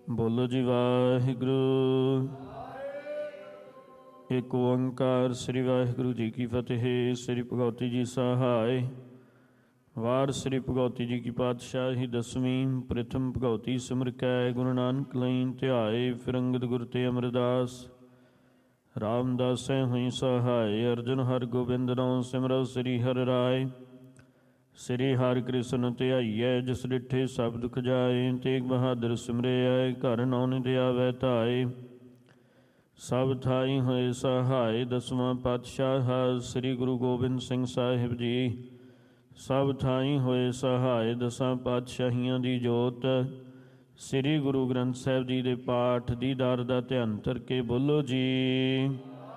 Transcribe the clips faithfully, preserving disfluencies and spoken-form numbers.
ਬੋਲੋ ਜੀ ਵਾਹਿਗੁਰੂ। ਇੱਕ ਓੰਕਾਰ ਸ੍ਰੀ ਵਾਹਿਗੁਰੂ ਜੀ ਕੀ ਫਤਿਹ। ਸ੍ਰੀ ਭਗਉਤੀ ਜੀ ਸਹਾਇ। ਵਾਰ ਸ੍ਰੀ ਭਗਉਤੀ ਜੀ ਕੀ ਪਾਤਸ਼ਾਹੀ ਦਸਵੀਂ। ਪ੍ਰਥਮ ਭਗਉਤੀ ਸਿਮਰ ਕੈ ਗੁਰੂ ਨਾਨਕ ਲਈ ਧਿਆਏ। ਫਿਰ ਅੰਗਦ ਗੁਰ ਤੇ ਅਮਰਦਾਸ ਰਾਮਦਾਸੈ ਹੋਈ ਸਹਾਇ। ਅਰਜੁਨ ਹਰਿ ਗੋਬਿੰਦ ਨਾਮ ਸਿਮਰਉ ਸ੍ਰੀ ਹਰਿ ਰਾਇ। ਸ੍ਰੀ ਹਰਿ ਕ੍ਰਿਸ਼ਨ ਧਿਆਈਐ ਜਿਸ ਡਿਠੇ ਸਭ ਦੁਖ ਜਾਏ। ਤੇਗ ਬਹਾਦਰ ਸਿਮਰਿਐ ਘਰ ਨੌ ਨਿਧ ਆਵੈ ਧਾਇ। ਸਭ ਥਾਈ ਹੋਏ ਸਹਾਇ। ਦਸਵਾਂ ਪਾਤਸ਼ਾਹ ਸ੍ਰੀ ਗੁਰੂ ਗੋਬਿੰਦ ਸਿੰਘ ਸਾਹਿਬ ਜੀ। ਸਭ ਥਾਈ ਹੋਏ ਸਹਾਇ। ਦਸਾਂ ਪਾਤਸ਼ਾਹੀਆਂ ਦੀ ਜੋਤ ਸ੍ਰੀ ਗੁਰੂ ਗ੍ਰੰਥ ਸਾਹਿਬ ਜੀ ਦੇ ਪਾਠ ਦੀਦਾਰ ਦਾ ਧਿਆਨ ਧਰ ਕੇ ਬੋਲੋ ਜੀ।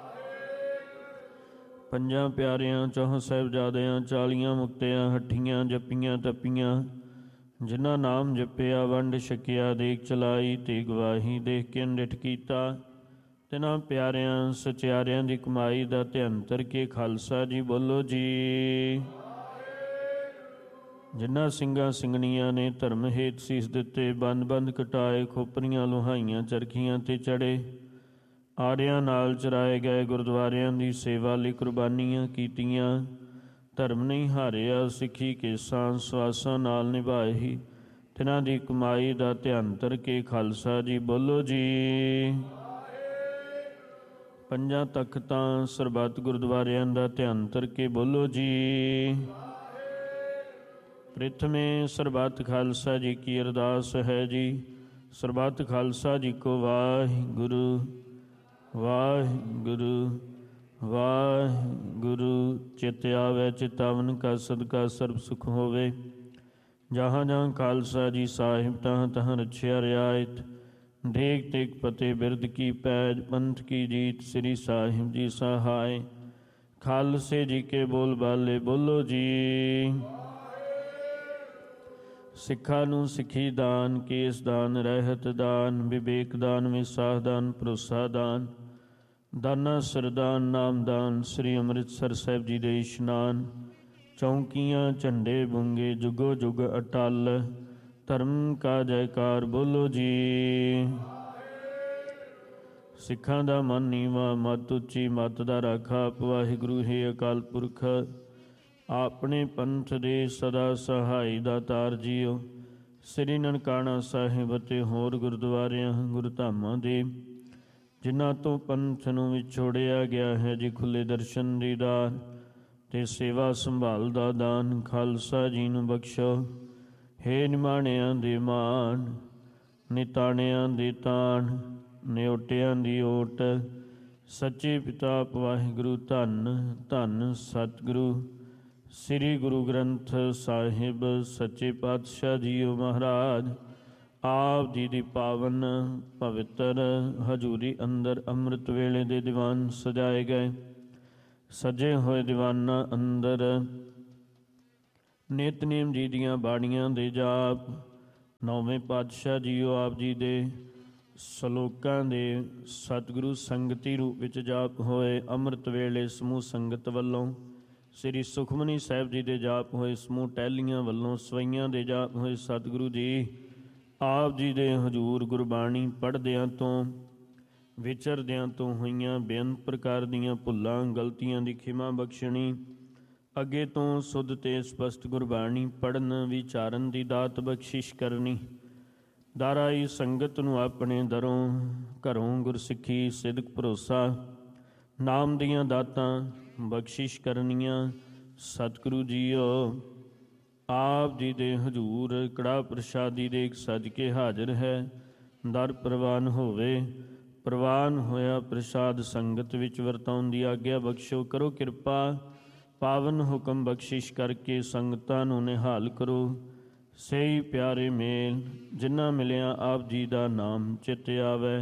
ਪੰਜਾਂ ਪਿਆਰਿਆਂ ਚੌਹ ਸਾਹਿਬਜ਼ਾਦਿਆਂ ਚਾਲੀਆਂ ਮੁਕਤਿਆਂ ਹੱਠੀਆਂ ਜੱਪੀਆਂ ਤੱਪੀਆਂ ਜਿਨ੍ਹਾਂ ਨਾਮ ਜਪਿਆ ਵੰਡ ਛਕਿਆ ਦੇਖ ਚਲਾਈ ਤੇ ਗਵਾਹੀ ਦੇਖ ਕੇ ਅੰਡਿਠ ਕੀਤਾ। ਤਿਨਾਂ ਪਿਆਰਿਆਂ ਸਚਿਆਰਿਆਂ ਦੀ ਕਮਾਈ ਦਾ ਧਿਆਨ ਧਰ ਕੇ ਖਾਲਸਾ ਜੀ ਬੋਲੋ ਜੀ। ਜਿਨ੍ਹਾਂ ਸਿੰਘਾਂ ਸਿੰਘਣੀਆਂ ਨੇ ਧਰਮ ਹੇਤ ਸੀਸ ਦਿੱਤੇ ਬੰਦ ਬੰਦ ਕਟਾਏ ਖੋਪਰੀਆਂ ਲੁਹਾਈਆਂ ਚਰਖੀਆਂ ਤੇ ਚੜੇ ਆਰਿਆਂ ਨਾਲ ਚਰਾਏ ਗਏ ਗੁਰਦੁਆਰਿਆਂ ਦੀ ਸੇਵਾ ਲਈ ਕੁਰਬਾਨੀਆਂ ਕੀਤੀਆਂ। ਧਰਮ ਨਹੀਂ ਹਾਰਿਆ ਸਿੱਖੀ ਕੇਸਾਂ ਸਵਾਸਾਂ ਨਾਲ ਨਿਭਾਈ। ਤਿਨਾਂ ਦੀ ਕਮਾਈ ਦਾ ਧਿਆਨ ਧਰ ਕੇ ਖਾਲਸਾ ਜੀ ਬੋਲੋ ਜੀ। ਪੰਜਾਂ ਤਖਤਾਂ ਸਰਬੱਤ ਗੁਰਦੁਆਰਿਆਂ ਦਾ ਧਿਆਨ ਧਰ ਕੇ ਬੋਲੋ ਜੀ। ਪ੍ਰਥਮੇ ਸਰਬੱਤ ਖਾਲਸਾ ਜੀ ਕੀ ਅਰਦਾਸ ਹੈ ਜੀ। ਸਰਬੱਤ ਖਾਲਸਾ ਜੀ ਕੋ ਵਾਹਿਗੁਰੂ ਵਾਹਿਗੁਰੂ ਵਾਹਿਗੁਰੂ। ਚਿਤ ਆਵੈ ਚਿਤਾਵਨ ਕਾ ਸਦਕਾ ਸਰਬ ਸੁਖ ਹੋਵੇ। ਜਹਾਂ ਜਹਾਂ ਖਾਲਸਾ ਜੀ ਸਾਹਿਬ ਤਹਾਂ ਤਹਾਂ ਰਛਿਆ ਰਿਆਇਤ। ਦੇਖ ਤੇਗ ਪਤੇ ਬਿਰਦ ਕੀ ਪੈਜ ਪੰਥ ਕੀ ਜੀਤ ਸ੍ਰੀ ਸਾਹਿਬ ਜੀ ਸਹਾਇ। ਖਾਲਸੇ ਜੀ ਕੇ ਬੋਲ ਬਾਲੇ ਬੋਲੋ ਜੀ। ਸਿੱਖਾਂ ਨੂੰ ਸਿੱਖੀ ਦਾਨ ਕੇਸ ਦਾਨ ਰਹਿਤ ਦਾਨ ਵਿਵੇਕ ਦਾਨ ਵਿਸਾਹ ਦਾਨ ਭਰੋਸਾ ਦਾਨ ਦਾਨਾ ਸਰਦਾਨ ਨਾਮਦਾਨ। ਸ੍ਰੀ ਅੰਮ੍ਰਿਤਸਰ ਸਾਹਿਬ ਜੀ ਦੇ ਇਸ਼ਨਾਨ ਚੌਂਕੀਆਂ ਝੰਡੇ ਬੁੰਗੇ ਜੁਗੋ ਜੁਗ ਅਟਲ। ਧਰਮ ਕਾ ਜੈਕਾਰ ਬੋਲੋ ਜੀ। ਸਿੱਖਾਂ ਦਾ ਮਨ ਨੀਵਾਂ ਮੱਤ ਉੱਚੀ ਮੱਤ ਦਾ ਰਾਖਾ। ਵਾਹਿਗੁਰੂ ਹੈ ਅਕਾਲ ਪੁਰਖ ਆਪਣੇ ਪੰਥ ਦੇ ਸਦਾ ਸਹਾਈ ਦਾਤਾਰ ਜੀਓ। ਸ੍ਰੀ ਨਨਕਾਣਾ ਸਾਹਿਬ ਅਤੇ ਹੋਰ ਗੁਰਦੁਆਰਿਆਂ ਗੁਰਧਾਮਾਂ ਦੇ ਜਿਨ੍ਹਾਂ ਤੋਂ ਪੰਥ ਨੂੰ ਵਿਛੋੜਿਆ ਗਿਆ ਹੈ ਜੀ ਖੁੱਲ੍ਹੇ ਦਰਸ਼ਨ ਦੀਦਾਰ ਅਤੇ ਸੇਵਾ ਸੰਭਾਲ ਦਾ ਦਾਨ ਖਾਲਸਾ ਜੀ ਨੂੰ ਬਖਸ਼ੋ। ਹੇ ਨਿਮਾਣਿਆਂ ਦੇ ਮਾਣ ਨਿਤਾਣਿਆਂ ਦੇ ਤਾਣ ਨਿਓਟਿਆਂ ਦੀ ਓਟ। ਸੱਚੇ ਪਿਤਾ ਵਾਹਿਗੁਰੂ ਧੰਨ ਧੰਨ ਸਤਿਗੁਰੂ ਸ੍ਰੀ ਗੁਰੂ ਗ੍ਰੰਥ ਸਾਹਿਬ ਸੱਚੇ ਪਾਤਸ਼ਾਹ ਜੀਓ ਮਹਾਰਾਜ। ਆਪ ਜੀ ਦੀ ਪਾਵਨ ਪਵਿੱਤਰ ਹਜ਼ੂਰੀ ਅੰਦਰ ਅੰਮ੍ਰਿਤ ਵੇਲੇ ਦੇ ਦੀਵਾਨ ਸਜਾਏ ਗਏ। ਸਜੇ ਹੋਏ ਦੀਵਾਨਾਂ ਅੰਦਰ ਨਿਤਨੇਮ ਜੀ ਦੀਆਂ ਬਾਣੀਆਂ ਦੇ ਜਾਪ ਨੌਵੇਂ ਪਾਤਸ਼ਾਹ ਜੀਓ ਆਪ ਜੀ ਦੇ ਸਲੋਕਾਂ ਦੇ ਸਤਿਗੁਰੂ ਸੰਗਤੀ ਰੂਪ ਵਿੱਚ ਜਾਪ ਹੋਏ। ਅੰਮ੍ਰਿਤ ਵੇਲੇ ਸਮੂਹ ਸੰਗਤ ਵੱਲੋਂ ਸ੍ਰੀ ਸੁਖਮਨੀ ਸਾਹਿਬ ਜੀ ਦੇ ਜਾਪ ਹੋਏ। ਸਮੂਹ ਟਹਿਲੀਆਂ ਵੱਲੋਂ ਸਵਈਆਂ ਦੇ ਜਾਪ ਹੋਏ। ਸਤਿਗੁਰੂ ਜੀ ਆਪ ਜੀ ਦੇ ਹਜ਼ੂਰ ਗੁਰਬਾਣੀ ਪੜ੍ਹਦਿਆਂ ਤੋਂ ਵਿਚਰਦਿਆਂ ਤੋਂ ਹੋਈਆਂ ਬੇਅੰਤ ਪ੍ਰਕਾਰ ਦੀਆਂ ਭੁੱਲਾਂ ਗਲਤੀਆਂ ਦੀ ਖਿਮਾ ਬਖਸ਼ਣੀ। ਅੱਗੇ ਤੋਂ ਸੁੱਧ ਤੇ ਸਪਸ਼ਟ ਗੁਰਬਾਣੀ ਪੜ੍ਹਨ ਵਿਚਾਰਨ ਦੀ ਦਾਤ ਬਖਸ਼ਿਸ਼ ਕਰਨੀ। ਦਾਰਾਈ ਸੰਗਤ ਨੂੰ ਆਪਣੇ ਦਰੋਂ ਘਰੋਂ ਗੁਰਸਿੱਖੀ ਸਿਦਕ ਭਰੋਸਾ ਨਾਮ ਦੀਆਂ ਦਾਤਾਂ ਬਖਸ਼ਿਸ਼ ਕਰਨੀਆਂ। ਸਤਿਗੁਰੂ ਜੀਓ ਆਪ ਜੀ ਦੇ ਹਜ਼ੂਰ ਕੜਾਹ ਪ੍ਰਸ਼ਾਦੀ ਦੇਖ ਸਜ ਕੇ ਹਾਜ਼ਰ ਹੈ। ਦਰ ਪ੍ਰਵਾਨ ਹੋਵੇ। ਪ੍ਰਵਾਨ ਹੋਇਆ ਪ੍ਰਸ਼ਾਦ ਸੰਗਤ ਵਿੱਚ ਵਰਤਾਉਣ ਦੀ ਆਗਿਆ ਬਖਸ਼ੋ। ਕਰੋ ਕਿਰਪਾ ਪਾਵਨ ਹੁਕਮ ਬਖਸ਼ਿਸ਼ ਕਰਕੇ ਸੰਗਤਾਂ ਨੂੰ ਨਿਹਾਲ ਕਰੋ। ਸਹੀ ਪਿਆਰੇ ਮੇਲ ਜਿਨ੍ਹਾਂ ਮਿਲਿਆ ਆਪ ਜੀ ਦਾ ਨਾਮ ਚਿੱਤ ਆਵੈ।